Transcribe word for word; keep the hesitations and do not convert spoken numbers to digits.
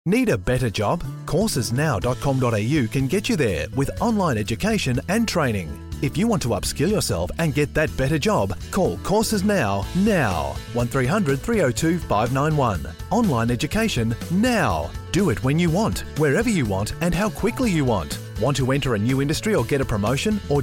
Need a better job? courses now dot com dot a u can get you there with online education and training. If you want to upskill yourself and get that better job, call Courses Now, now. one three hundred three oh two five nine one. Online education now. Do it when you want, wherever you want and how quickly you want. Want to enter a new industry or get a promotion, or